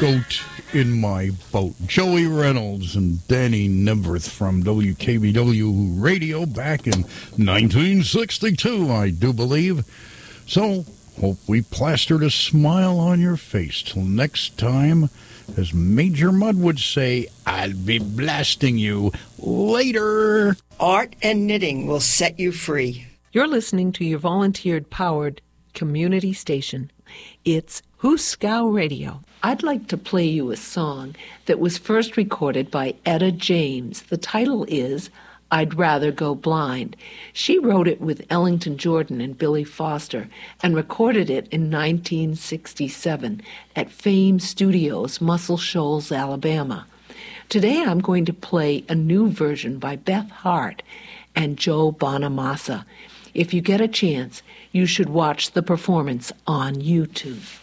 goat in my boat. Joey Reynolds and Danny Nemworth from WKBW Radio back in 1962, I do believe. So, hope we plastered a smile on your face. Till next time, as Major Mudd would say, I'll be blasting you later. Art and knitting will set you free. You're listening to your volunteer-powered community station. It's Hooskow Radio. I'd like to play you a song that was first recorded by Etta James. The title is I'd Rather Go Blind. She wrote it with Ellington Jordan and Billy Foster and recorded it in 1967 at Fame Studios, Muscle Shoals, Alabama. Today I'm going to play a new version by Beth Hart and Joe Bonamassa. If you get a chance, you should watch the performance on YouTube.